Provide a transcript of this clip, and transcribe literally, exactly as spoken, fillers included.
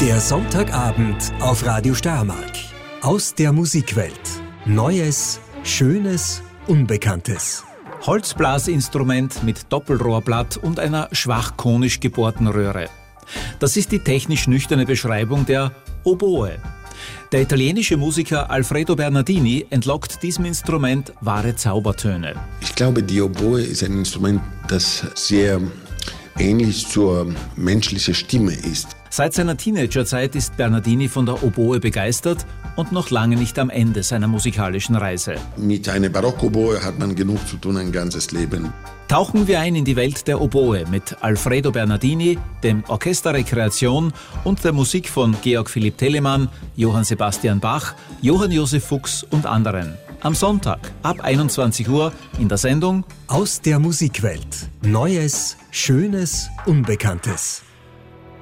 Der Sonntagabend auf Radio Steiermark. Aus der Musikwelt. Neues, Schönes, Unbekanntes. Holzblasinstrument mit Doppelrohrblatt und einer schwach konisch gebohrten Röhre. Das ist die technisch nüchterne Beschreibung der Oboe. Der italienische Musiker Alfredo Bernardini entlockt diesem Instrument wahre Zaubertöne. Ich glaube, die Oboe ist ein Instrument, das sehr ähnlich zur menschlichen Stimme ist. Seit seiner Teenagerzeit ist Bernardini von der Oboe begeistert und noch lange nicht am Ende seiner musikalischen Reise. Mit einer Barockoboe hat man genug zu tun, ein ganzes Leben. Tauchen wir ein in die Welt der Oboe mit Alfredo Bernardini, dem Orchester Rekreation und der Musik von Georg Philipp Telemann, Johann Sebastian Bach, Johann Josef Fuchs und anderen. Am Sonntag ab einundzwanzig Uhr in der Sendung Aus der Musikwelt. Neues, Schönes, Unbekanntes.